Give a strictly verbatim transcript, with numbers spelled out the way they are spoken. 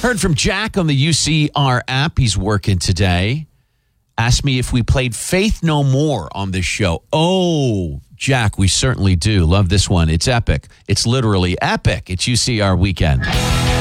Heard from Jack on the U C R app. He's working today. Asked me if we played Faith No More on this show. Oh, Jack, we certainly do. Love this one. It's epic. It's literally epic. It's U C R weekend.